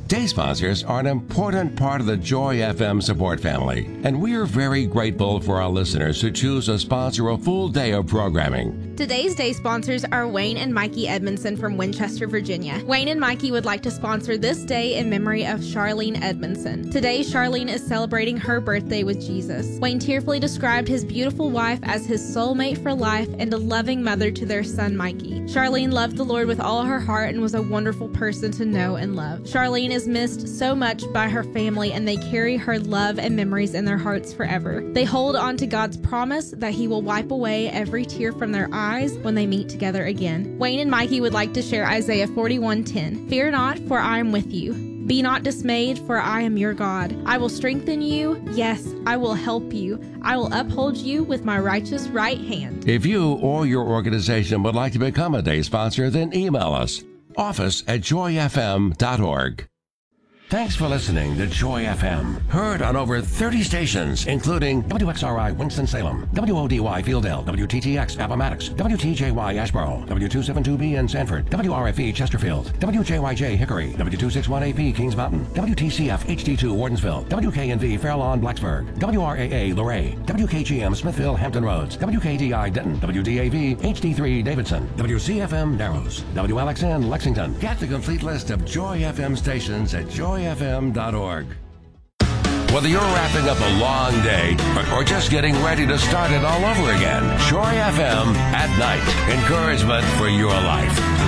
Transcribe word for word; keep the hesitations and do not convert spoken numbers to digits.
Day sponsors are an important part of the Joy F M support family, and we are very grateful for our listeners who choose to sponsor a full day of programming. Today's day sponsors are Wayne and Mikey Edmondson from Winchester, Virginia. Wayne and Mikey would like to sponsor this day in memory of Charlene Edmondson. Today, Charlene is celebrating her birthday with Jesus. Wayne tearfully described his beautiful wife as his soulmate for life and a loving mother to their son, Mikey. Charlene loved the Lord with all her heart and was a wonderful person to know and love. Charlene is missed so much by her family, and they carry her love and memories in their hearts forever. They hold on to God's promise that He will wipe away every tear from their eyes when they meet together again. Wayne and Mikey would like to share Isaiah forty-one ten. Fear not, for I am with you. Be not dismayed, for I am your God. I will strengthen you. Yes, I will help you. I will uphold you with my righteous right hand. If you or your organization would like to become a day sponsor, then email us, office at joy f m dot org. Thanks for listening to Joy F M, heard on over thirty stations, including W X R I Winston-Salem, W O D Y Fieldale, W T T X Appomattox, W T J Y Asheboro, W two seventy-two B in Sanford, W R F E Chesterfield, W J Y J Hickory, W two sixty-one A P Kings Mountain, W T C F H D two Wardensville, W K N V Fair Lawn Blacksburg, W R A A Luray, W K G M Smithville Hampton Roads, W K D I Denton, W D A V H D three Davidson, W C F M Narrows, W L X N Lexington. Get the complete list of Joy F M stations at joy f m dot org. Whether you're wrapping up a long day or, or just getting ready to start it all over again, Joy F M at night. Encouragement for your life.